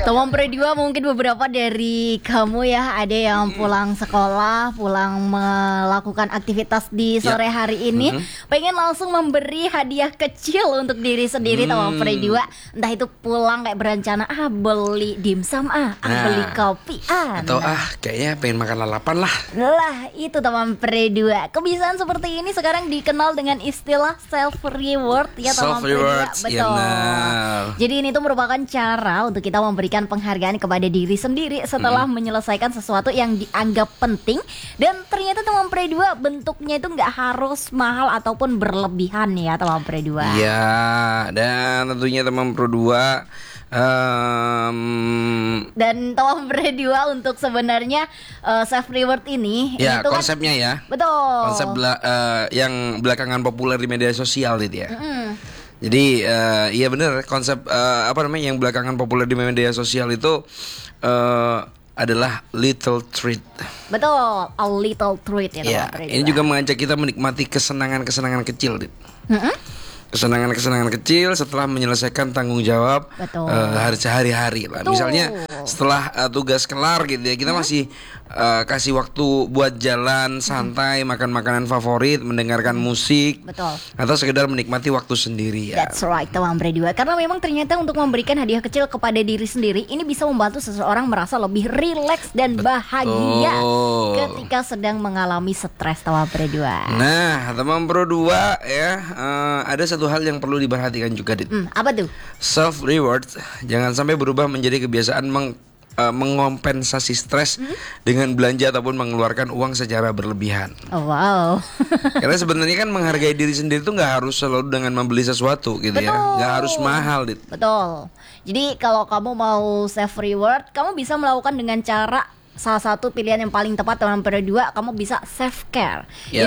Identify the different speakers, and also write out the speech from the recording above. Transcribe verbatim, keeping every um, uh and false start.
Speaker 1: Teman Predua, mungkin beberapa dari kamu ya ada yang pulang sekolah, pulang melakukan aktivitas di sore hari ini, mm-hmm. pengen langsung memberi hadiah kecil untuk diri sendiri, mm. teman Predua. Entah itu pulang kayak berencana ah beli dimsum ah, ah nah. beli kopi ah,
Speaker 2: atau
Speaker 1: nah.
Speaker 2: ah kayaknya pengen makan lalapan lah.
Speaker 1: Lah itu teman Predua. Kebiasaan seperti ini sekarang dikenal dengan istilah self reward ya teman Predua. Betul. Ya, jadi ini tuh merupakan cara untuk kita memberikan penghargaan kepada diri sendiri setelah hmm. menyelesaikan sesuatu yang dianggap penting. Dan ternyata teman Predua bentuknya itu nggak harus mahal ataupun berlebihan ya teman Predua.
Speaker 2: Iya, dan tentunya teman Predua um,
Speaker 1: dan teman Predua untuk sebenarnya uh, self reward ini
Speaker 2: ya
Speaker 1: itu
Speaker 2: konsepnya
Speaker 1: kan,
Speaker 2: ya
Speaker 1: betul
Speaker 2: konsep bela- uh, yang belakangan populer di media sosial itu ya. Mm-hmm. Jadi uh, iya benar konsep uh, apa namanya yang belakangan populer di media sosial itu uh, adalah little treat.
Speaker 1: Betul, a little treat ya.
Speaker 2: Ya, ini juga mengajak kita menikmati kesenangan-kesenangan kecil, Dit. Mm-hmm. Kesenangan-kesenangan kecil setelah menyelesaikan tanggung jawab uh, hari sehari-hari lah. Betul. Misalnya setelah uh, tugas kelar gitu ya, kita hmm? masih uh, kasih waktu buat jalan santai, hmm. makan makanan favorit, mendengarkan musik.
Speaker 1: Betul.
Speaker 2: Atau sekedar menikmati waktu sendiri ya.
Speaker 1: That's right, teman Predua. Karena memang ternyata untuk memberikan hadiah kecil kepada diri sendiri ini bisa membantu seseorang merasa lebih rileks dan
Speaker 2: Betul.
Speaker 1: bahagia ketika sedang mengalami stres, teman Predua.
Speaker 2: Nah, teman Predua ya, uh, ada satu hal yang perlu diperhatikan juga, Dit.
Speaker 1: Hmm, apa tuh?
Speaker 2: Self reward jangan sampai berubah menjadi kebiasaan meng, uh, mengompensasi stres hmm? dengan belanja ataupun mengeluarkan uang secara berlebihan.
Speaker 1: Oh, wow.
Speaker 2: Karena sebenarnya kan menghargai diri sendiri itu nggak harus selalu dengan membeli sesuatu gitu. Betul. Ya, nggak harus mahal, Dit.
Speaker 1: Betul. Jadi kalau kamu mau self reward, kamu bisa melakukan dengan cara salah satu pilihan yang paling tepat teman Predua, kamu bisa self care.
Speaker 2: Ya.